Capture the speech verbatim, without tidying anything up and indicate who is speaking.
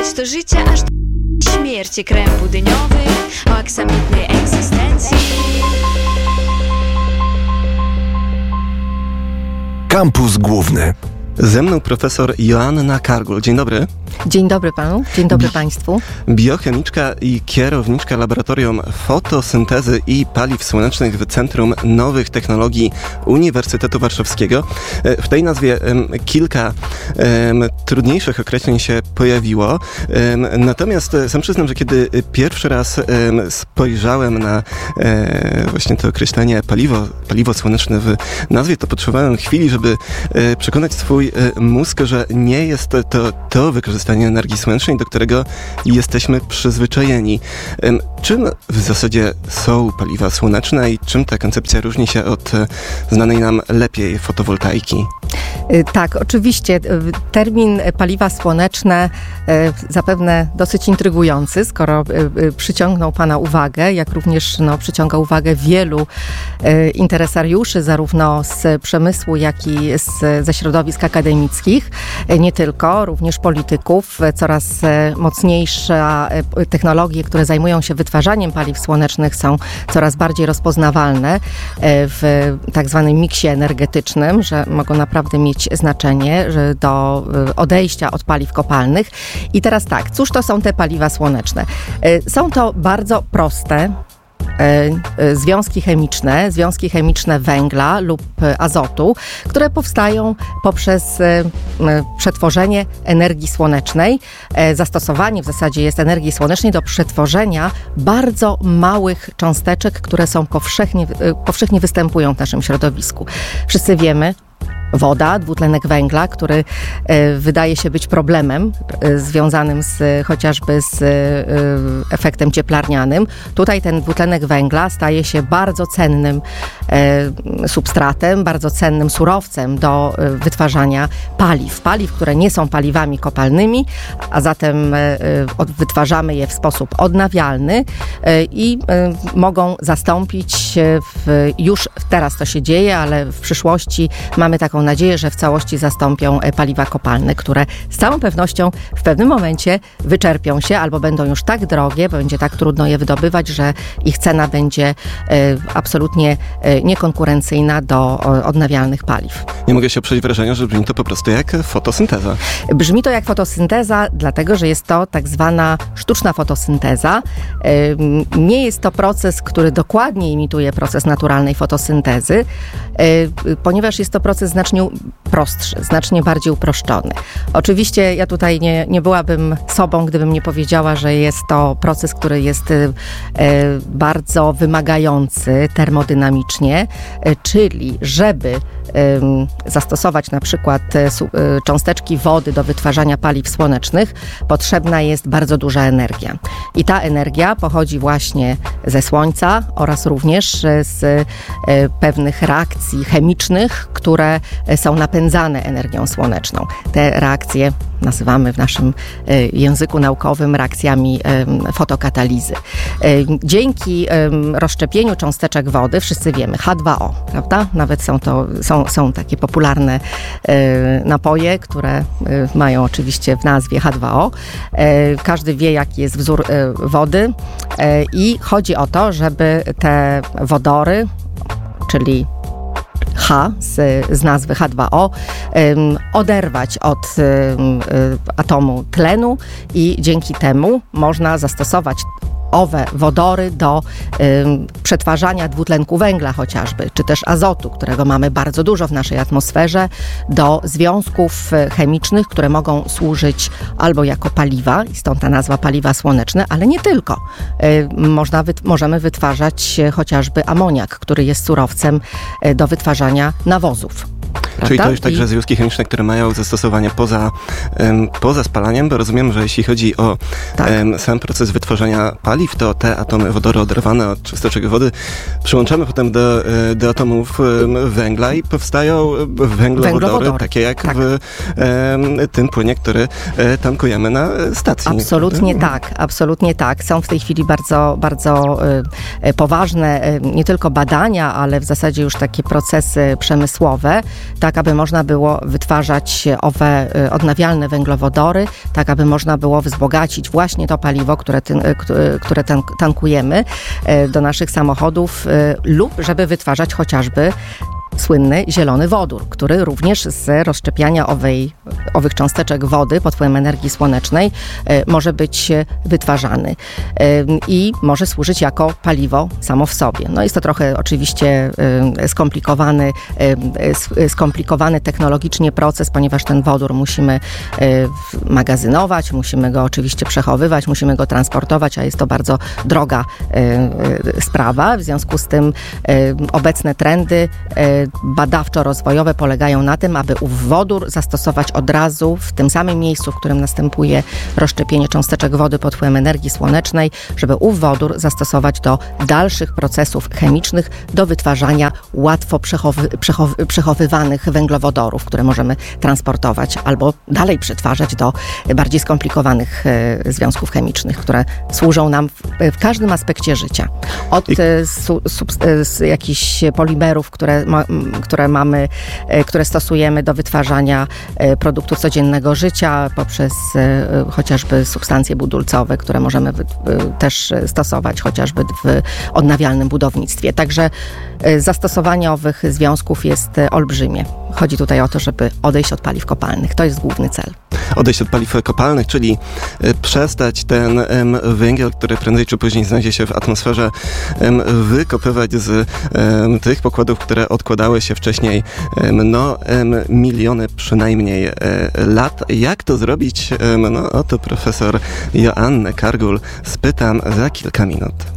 Speaker 1: Kochać to życie aż do śmierci. Krem budyniowy o aksamitnej egzystencji.
Speaker 2: Kampus Główny.
Speaker 3: Ze mną profesor Joanna Kargul. Dzień dobry.
Speaker 4: Dzień dobry panu, dzień dobry państwu.
Speaker 3: Biochemiczka i kierowniczka Laboratorium Fotosyntezy i Paliw Słonecznych w Centrum Nowych Technologii Uniwersytetu Warszawskiego. W tej nazwie kilka trudniejszych określeń się pojawiło. Natomiast sam przyznam, że kiedy pierwszy raz spojrzałem na właśnie to określenie paliwo, paliwo słoneczne w nazwie, to potrzebowałem chwili, żeby przekonać swój mózg, że nie jest to to wykorzystanie energii słonecznej, do którego jesteśmy przyzwyczajeni. Czym w zasadzie są paliwa słoneczne i czym ta koncepcja różni się od znanej nam lepiej fotowoltaiki?
Speaker 4: Tak, oczywiście. Termin paliwa słoneczne zapewne dosyć intrygujący, skoro przyciągnął pana uwagę, jak również no, przyciąga uwagę wielu interesariuszy, zarówno z przemysłu, jak i z, ze środowisk akademickich, nie tylko, również polityków. Coraz mocniejsze technologie, które zajmują się wytwarzaniem paliw słonecznych, są coraz bardziej rozpoznawalne w tak zwanym miksie energetycznym, że mogą naprawdę mieć znaczenie że do odejścia od paliw kopalnych. I teraz tak, cóż to są te paliwa słoneczne? Są to bardzo proste związki chemiczne, związki chemiczne węgla lub azotu, które powstają poprzez przetworzenie energii słonecznej. Zastosowanie w zasadzie jest energii słonecznej do przetworzenia bardzo małych cząsteczek, które są powszechnie, powszechnie występują w naszym środowisku. Wszyscy wiemy, woda, dwutlenek węgla, który e, wydaje się być problemem e, związanym z, chociażby z e, efektem cieplarnianym. Tutaj ten dwutlenek węgla staje się bardzo cennym e, substratem, bardzo cennym surowcem do e, wytwarzania paliw. Paliw, które nie są paliwami kopalnymi, a zatem e, od, wytwarzamy je w sposób odnawialny e, i e, mogą zastąpić e, w, już teraz to się dzieje, ale w przyszłości mamy taką nadzieję, że w całości zastąpią paliwa kopalne, które z całą pewnością w pewnym momencie wyczerpią się albo będą już tak drogie, bo będzie tak trudno je wydobywać, że ich cena będzie absolutnie niekonkurencyjna do odnawialnych paliw.
Speaker 3: Nie mogę się oprzeć wrażenia, że brzmi to po prostu jak fotosynteza.
Speaker 4: Brzmi to jak fotosynteza, dlatego że jest to tak zwana sztuczna fotosynteza. Nie jest to proces, który dokładnie imituje proces naturalnej fotosyntezy, ponieważ jest to proces znacznie prostszy, znacznie bardziej uproszczony. Oczywiście ja tutaj nie, nie byłabym sobą, gdybym nie powiedziała, że jest to proces, który jest e, bardzo wymagający termodynamicznie, e, czyli żeby e, zastosować na przykład e, su, e, cząsteczki wody do wytwarzania paliw słonecznych, potrzebna jest bardzo duża energia. I ta energia pochodzi właśnie ze Słońca oraz również z e, pewnych reakcji chemicznych, które są napędzane energią słoneczną. Te reakcje nazywamy w naszym języku naukowym reakcjami fotokatalizy. Dzięki rozszczepieniu cząsteczek wody, wszyscy wiemy, H dwa O, prawda? Nawet są to, są, są takie popularne napoje, które mają oczywiście w nazwie H dwa O. Każdy wie, jaki jest wzór wody i chodzi o to, żeby te wodory, czyli H z, z nazwy H dwa O, um, oderwać od um, atomu tlenu i dzięki temu można zastosować owe wodory do um, przetwarzania dwutlenku węgla chociażby, czy też azotu, którego mamy bardzo dużo w naszej atmosferze, do związków chemicznych, które mogą służyć albo jako paliwa, i stąd ta nazwa paliwa słoneczne, ale nie tylko. Y, można wyt- możemy wytwarzać chociażby amoniak, który jest surowcem y, do wytwarzania nawozów. Prawda?
Speaker 3: Czyli to już także I... związki chemiczne, które mają zastosowanie poza, um, poza spalaniem, bo rozumiem, że jeśli chodzi o tak. um, sam proces wytwarzania paliw, to te atomy wodoru oderwane od cząsteczek wody przyłączamy potem do, do atomów um, węgla i powstają węglowodory, węglowodory. takie jak tak. w um, tym płynie, który um, tankujemy na stacji.
Speaker 4: Absolutnie tak, tak, absolutnie tak. Są w tej chwili bardzo, bardzo y, poważne y, nie tylko badania, ale w zasadzie już takie procesy przemysłowe, tak aby można było wytwarzać owe odnawialne węglowodory, tak aby można było wzbogacić właśnie to paliwo, które, ty, które tankujemy do naszych samochodów lub żeby wytwarzać chociażby słynny zielony wodór, który również z rozszczepiania owej, owych cząsteczek wody pod wpływem energii słonecznej może być wytwarzany i może służyć jako paliwo samo w sobie. No jest to trochę oczywiście skomplikowany, skomplikowany technologicznie proces, ponieważ ten wodór musimy magazynować, musimy go oczywiście przechowywać, musimy go transportować, a jest to bardzo droga sprawa. W związku z tym obecne trendy badawczo-rozwojowe polegają na tym, aby ów wodór zastosować od razu w tym samym miejscu, w którym następuje rozszczepienie cząsteczek wody pod wpływem energii słonecznej, żeby ów wodór zastosować do dalszych procesów chemicznych, do wytwarzania łatwo przechowy, przechowy, przechowywanych węglowodorów, które możemy transportować albo dalej przetwarzać do bardziej skomplikowanych e, związków chemicznych, które służą nam w, w każdym aspekcie życia. Od e, su, sub, e, jakichś polimerów, które ma, które mamy, które stosujemy do wytwarzania produktów codziennego życia, poprzez chociażby substancje budulcowe, które możemy też stosować chociażby w odnawialnym budownictwie. Także zastosowanie owych związków jest olbrzymie. Chodzi tutaj o to, żeby odejść od paliw kopalnych. To jest główny cel.
Speaker 3: Odejść od paliw kopalnych, czyli przestać ten em, węgiel, który prędzej czy później znajdzie się w atmosferze, em, wykopywać z em, tych pokładów, które odkładały się wcześniej em, no, em, miliony przynajmniej e, lat. Jak to zrobić? Em, no, o to profesor Joannę Kargul spytam za kilka minut.